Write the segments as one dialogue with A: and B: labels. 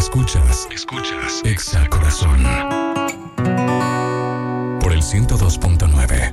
A: Escuchas Exa Corazón por el 102.9.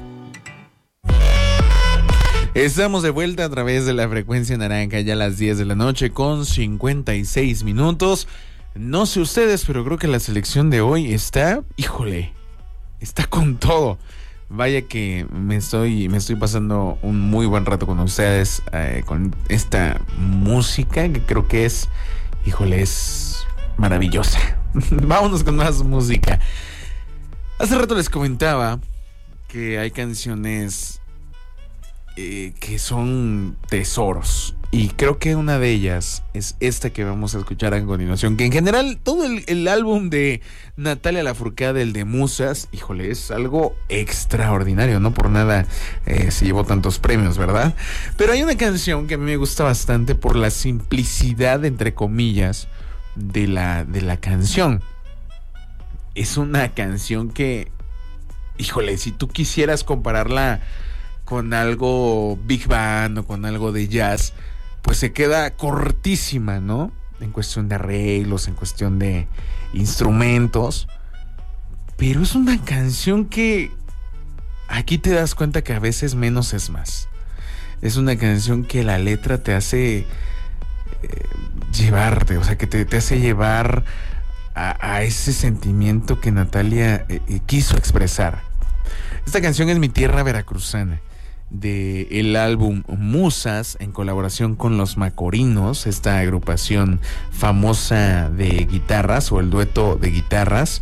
B: Estamos de vuelta a través de la frecuencia naranja, ya a las 10 de la noche con 56 minutos. No sé ustedes, pero creo que la selección de hoy está, está con todo. Vaya que me estoy pasando un muy buen rato con ustedes, con esta música que creo que es maravillosa. Vámonos con más música. Hace rato les comentaba que hay canciones que son tesoros, y creo que una de ellas es esta que vamos a escuchar a continuación, que en general todo el álbum de Natalia Lafourcade, el de Musas, es algo extraordinario, no por nada se llevó tantos premios, ¿verdad? Pero hay una canción que a mí me gusta bastante por la simplicidad, entre comillas, de la canción. Es una canción que, si tú quisieras compararla con algo big band o con algo de jazz, pues se queda cortísima, ¿no? En cuestión de arreglos, en cuestión de instrumentos. Pero es una canción que aquí te das cuenta que a veces menos es más. Es una canción que la letra te hace llevarte, o sea, que te hace llevar a ese sentimiento que Natalia quiso expresar. Esta canción es Mi Tierra Veracruzana, de el álbum Musas, en colaboración con Los Macorinos, esta agrupación famosa de guitarras, o el dueto de guitarras,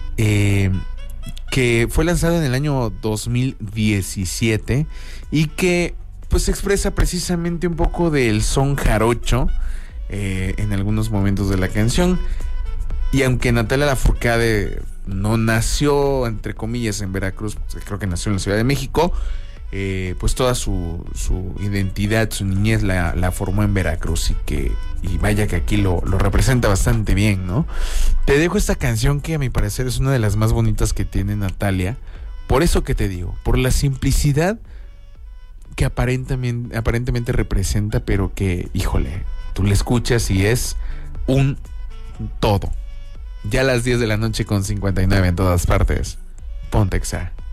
B: que fue lanzado en el año 2017 y que pues expresa precisamente un poco del son jarocho en algunos momentos de la canción. Y aunque Natalia Lafourcade no nació, entre comillas, en Veracruz, creo que nació en la Ciudad de México, pues toda su identidad, su niñez la formó en Veracruz, y vaya que aquí lo representa bastante bien, ¿no? Te dejo esta canción que a mi parecer es una de las más bonitas que tiene Natalia, por eso que te digo, por la simplicidad que aparentemente representa, pero que, tú le escuchas y es un todo. Ya a las 10 de la noche con 59 en todas partes. Ponte Exa.